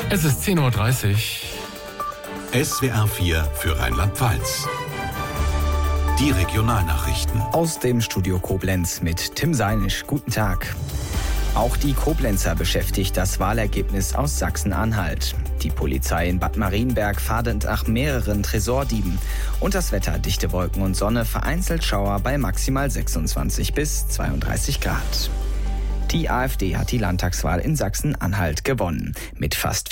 Es ist 10:30 Uhr. SWR 4 für Rheinland-Pfalz. Die Regionalnachrichten. Aus dem Studio Koblenz mit Tim Seinisch. Guten Tag. Auch die Koblenzer beschäftigt das Wahlergebnis aus Sachsen-Anhalt. Die Polizei in Bad Marienberg fahndet nach mehreren Tresordieben. Und das Wetter, dichte Wolken und Sonne, vereinzelt Schauer bei maximal 26 bis 32 Grad. Die AfD hat die Landtagswahl in Sachsen-Anhalt gewonnen. Mit fast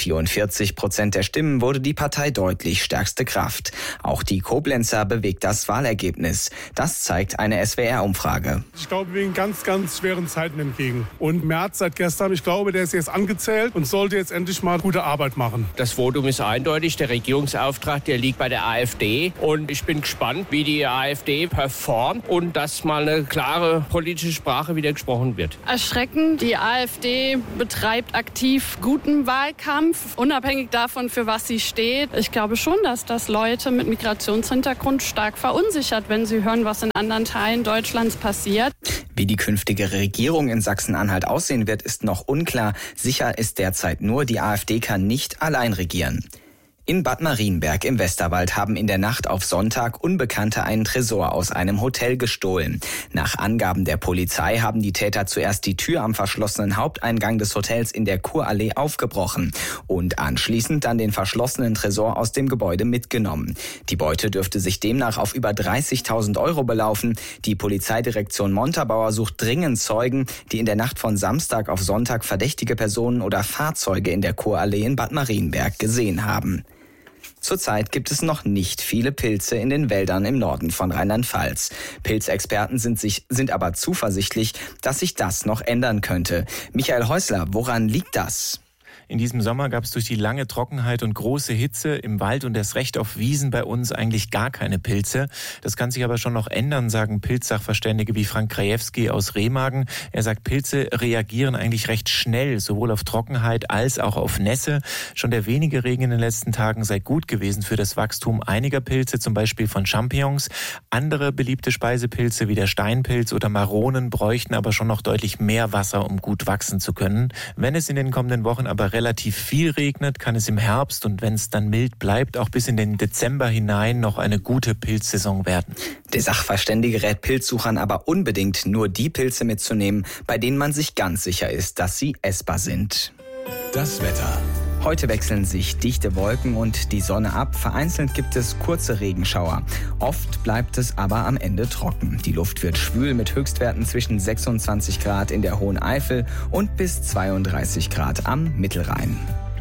44% der Stimmen wurde die Partei deutlich stärkste Kraft. Auch die Koblenzer bewegt das Wahlergebnis. Das zeigt eine SWR-Umfrage. Ich glaube, wir gehen ganz, ganz schweren Zeiten entgegen. Und Merz seit gestern, ich glaube, der ist jetzt angezählt und sollte jetzt endlich mal gute Arbeit machen. Das Votum ist eindeutig. Der Regierungsauftrag, der liegt bei der AfD. Und ich bin gespannt, wie die AfD performt und dass mal eine klare politische Sprache wieder gesprochen wird. Die AfD betreibt aktiv guten Wahlkampf, unabhängig davon, für was sie steht. Ich glaube schon, dass das Leute mit Migrationshintergrund stark verunsichert, wenn sie hören, was in anderen Teilen Deutschlands passiert. Wie die künftige Regierung in Sachsen-Anhalt aussehen wird, ist noch unklar. Sicher ist derzeit nur, die AfD kann nicht allein regieren. In Bad Marienberg im Westerwald haben in der Nacht auf Sonntag Unbekannte einen Tresor aus einem Hotel gestohlen. Nach Angaben der Polizei haben die Täter zuerst die Tür am verschlossenen Haupteingang des Hotels in der Kurallee aufgebrochen und anschließend dann den verschlossenen Tresor aus dem Gebäude mitgenommen. Die Beute dürfte sich demnach auf über 30.000 Euro belaufen. Die Polizeidirektion Montabaur sucht dringend Zeugen, die in der Nacht von Samstag auf Sonntag verdächtige Personen oder Fahrzeuge in der Kurallee in Bad Marienberg gesehen haben. Zurzeit gibt es noch nicht viele Pilze in den Wäldern im Norden von Rheinland-Pfalz. Pilzexperten sind aber zuversichtlich, dass sich das noch ändern könnte. Michael Häusler, woran liegt das? In diesem Sommer gab es durch die lange Trockenheit und große Hitze im Wald und erst recht auf Wiesen bei uns eigentlich gar keine Pilze. Das kann sich aber schon noch ändern, sagen Pilzsachverständige wie Frank Krajewski aus Remagen. Er sagt, Pilze reagieren eigentlich recht schnell, sowohl auf Trockenheit als auch auf Nässe. Schon der wenige Regen in den letzten Tagen sei gut gewesen für das Wachstum einiger Pilze, zum Beispiel von Champignons. Andere beliebte Speisepilze wie der Steinpilz oder Maronen bräuchten aber schon noch deutlich mehr Wasser, um gut wachsen zu können. Wenn es in den kommenden Wochen aber relativ viel regnet, kann es im Herbst und wenn es dann mild bleibt, auch bis in den Dezember hinein noch eine gute Pilzsaison werden. Der Sachverständige rät Pilzsuchern aber unbedingt nur die Pilze mitzunehmen, bei denen man sich ganz sicher ist, dass sie essbar sind. Das Wetter. Heute wechseln sich dichte Wolken und die Sonne ab. Vereinzelt gibt es kurze Regenschauer. Oft bleibt es aber am Ende trocken. Die Luft wird schwül mit Höchstwerten zwischen 26 Grad in der Hohen Eifel und bis 32 Grad am Mittelrhein.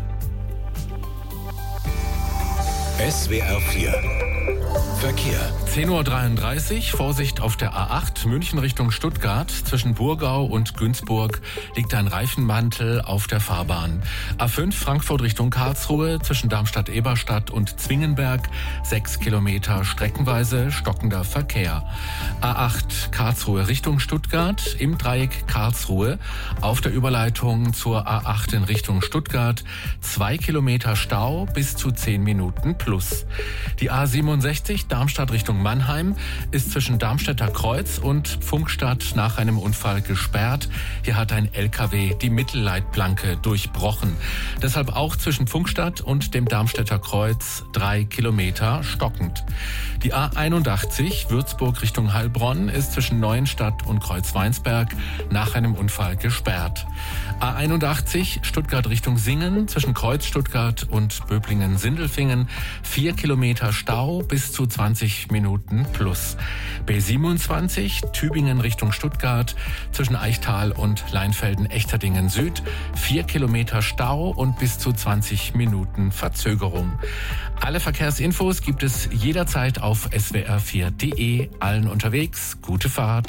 SWR 4 Verkehr. 10:33 Uhr, Vorsicht auf der A8, München Richtung Stuttgart. Zwischen Burgau und Günzburg liegt ein Reifenmantel auf der Fahrbahn. A5 Frankfurt Richtung Karlsruhe, zwischen Darmstadt-Eberstadt und Zwingenberg, 6 Kilometer streckenweise stockender Verkehr. A8 Karlsruhe Richtung Stuttgart, im Dreieck Karlsruhe, auf der Überleitung zur A8 in Richtung Stuttgart, 2 Kilometer Stau bis zu 10 Minuten plus. Die A67 Darmstadt Richtung Mannheim ist zwischen Darmstädter Kreuz und Pfungstadt nach einem Unfall gesperrt. Hier hat ein LKW die Mittelleitplanke durchbrochen. Deshalb auch zwischen Pfungstadt und dem Darmstädter Kreuz 3 Kilometer stockend. Die A81 Würzburg Richtung Heilbronn ist zwischen Neuenstadt und Kreuzweinsberg nach einem Unfall gesperrt. A81 Stuttgart Richtung Singen zwischen Kreuz Stuttgart und Böblingen-Sindelfingen 4 Kilometer Stau bis zu 20 Minuten plus. B27 Tübingen Richtung Stuttgart zwischen Eichtal und Leinfelden-Echterdingen Süd 4 Kilometer Stau und bis zu 20 Minuten Verzögerung. Alle Verkehrsinfos gibt es jederzeit auf swr4.de. Allen unterwegs, gute Fahrt.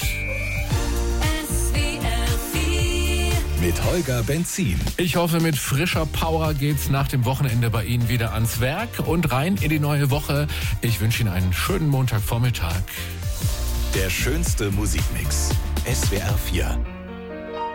Mit Holger Benzin. Ich hoffe, mit frischer Power geht's nach dem Wochenende bei Ihnen wieder ans Werk und rein in die neue Woche. Ich wünsche Ihnen einen schönen Montagvormittag. Der schönste Musikmix. SWR 4.